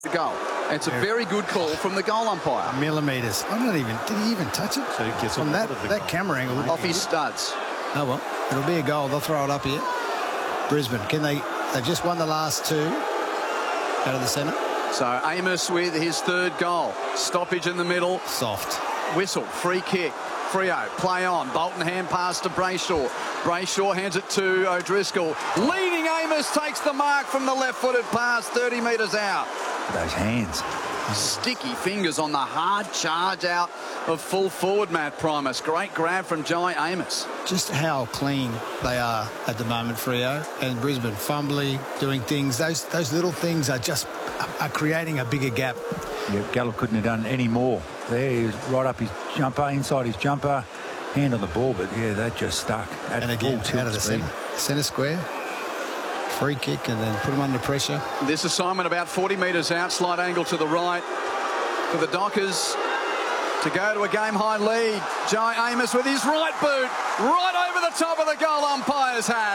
The goal. It's a very good call from the goal umpire. Millimetres. I'm not even. Did he even touch it? So he gets on that camera angle. Off his studs. Oh well, it'll be a goal. They'll throw it up here. Brisbane. Can they? They've just won the last two out of the centre. So Amos with his third goal. Stoppage in the middle. Soft. Whistle. Free kick. Freo, play on. Bolton hand pass to Brayshaw. Brayshaw hands it to O'Driscoll. Leading Amos takes the mark from the left-footed pass 30 metres out. Those hands. Sticky fingers on the hard charge out of full forward, Matt Primus. Great grab from Jai Amos. Just how clean they are at the moment, Freo. And Brisbane fumbly, doing things. Those little things are creating a bigger gap. Yeah, Gallup couldn't have done any more. There he was, right up his jumper, inside his jumper, hand on the ball, but yeah, that just stuck. And again, out of the centre square. Free kick and then put them under pressure. This assignment about 40 metres out, slight angle to the right for the Dockers to go to a game-high lead. Jai Amos with his right boot right over the top of the goal umpire's hat.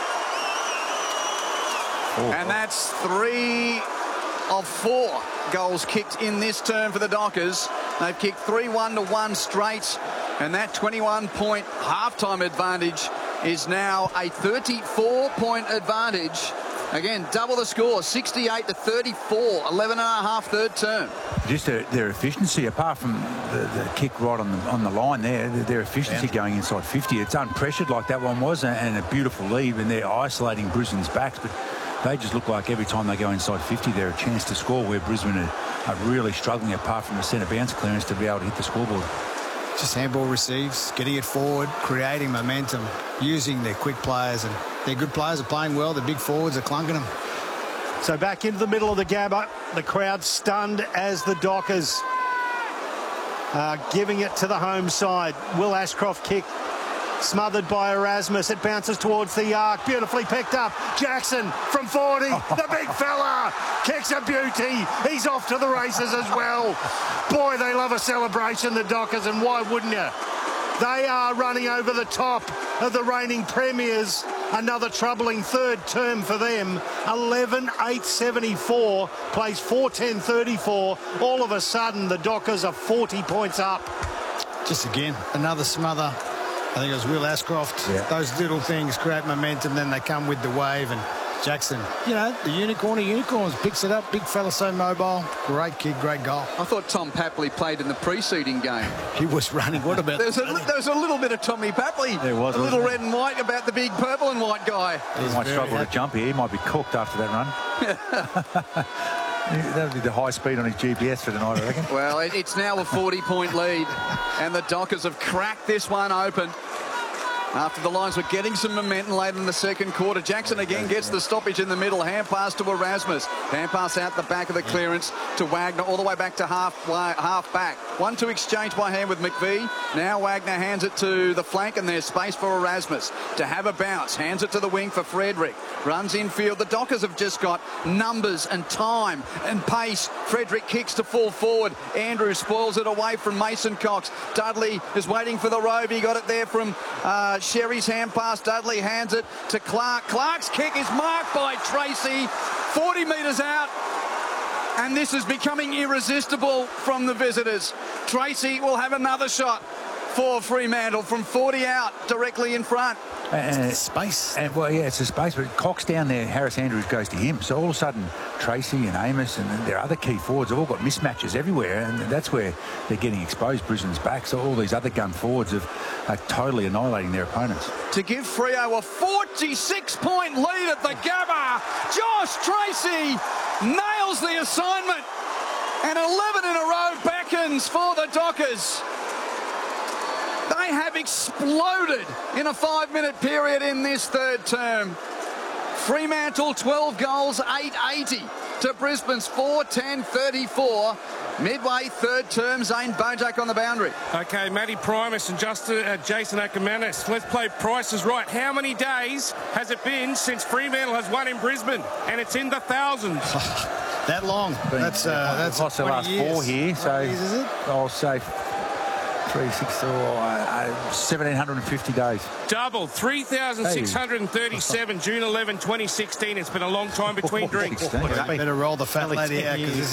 And that's 3 of 4 goals kicked in this term for the Dockers. They've kicked 3-1 to 1 straight, and that 21-point halftime advantage is now a 34-point advantage. Again, double the score, 68 to 34, 11 and a half third term. Just their efficiency, apart from the kick right on the line there, their efficiency going inside 50. It's unpressured like that one was, and a beautiful lead, and they're isolating Brisbane's backs, but they just look like every time they go inside 50, they're a chance to score, where Brisbane are really struggling, apart from the centre bounce clearance, to be able to hit the scoreboard. Just handball receives, getting it forward, creating momentum, using their quick players, and their good players are playing well. The big forwards are clunking them. So back into the middle of the Gabba, the crowd stunned as the Dockers are giving it to the home side. Will Ashcroft kick, smothered by Erasmus. It bounces towards the arc, beautifully picked up. Jackson from 40, the big fella kicks a beauty. He's off to the races as well. Boy, they love a celebration, the Dockers, and why wouldn't you? They are running over the top of the reigning premiers. Another troubling third term for them. 11-8-74, plays 4-10-34. All of a sudden, the Dockers are 40 points up. Just again, another smother. I think it was Will Ashcroft. Yeah. Those little things create momentum, then they come with the wave, and Jackson, you know, the unicorn of unicorns, picks it up. Big fella, so mobile. Great kick, great goal. I thought Tom Papley played in the preceding game. He was running. What about There's a little bit of Tommy Papley. There was. A little red and white about the big purple and white guy. He might struggle to jump here. He might be cooked after that run. That'll be the high speed on his GPS for tonight, I reckon. Well, it's now a 40-point lead, and the Dockers have cracked this one open. After the Lions were getting some momentum late in the second quarter, Jackson again gets the stoppage in the middle. Hand pass to Erasmus. Hand pass out the back of the clearance to Wagner, all the way back to half back. 1-2 exchange by hand with McVie. Now Wagner hands it to the flank, and there's space for Erasmus to have a bounce. Hands it to the wing for Frederick. Runs infield. The Dockers have just got numbers and time and pace. Frederick kicks to full forward. Andrew spoils it away from Mason Cox. Dudley is waiting for the robe. He got it there from Sherry's hand pass. Dudley hands it to Clark. Clark's kick is marked by Tracy. 40 metres out. And this is becoming irresistible from the visitors. Tracy will have another shot for Fremantle from 40 out, directly in front. And space. And well, yeah, it's a space, but Cox down there, Harris Andrews goes to him. So all of a sudden, Tracy and Amos and their other key forwards have all got mismatches everywhere, and that's where they're getting exposed, Brisbane's back. So all these other gun forwards are totally annihilating their opponents. To give Freo a 46-point lead at the Gabba, Josh Tracy nails the assignment, and 11 in a row beckons for the Dockers. They have exploded in a 5-minute period in this third term. Fremantle 12 goals, 880 to Brisbane's 4-10-34. Midway third term, Zane Bojack on the boundary. Okay, Matty Primus and Jason Ackermanis. Let's play Price is Right. How many days has it been since Fremantle has won in Brisbane? And it's in the thousands. That long. That's lost the last years. 4 here, so years, is it? I'll say 1,750 days. Double, 3,637, June 11, 2016. It's been a long time between drinks. Better roll the fat lady out, because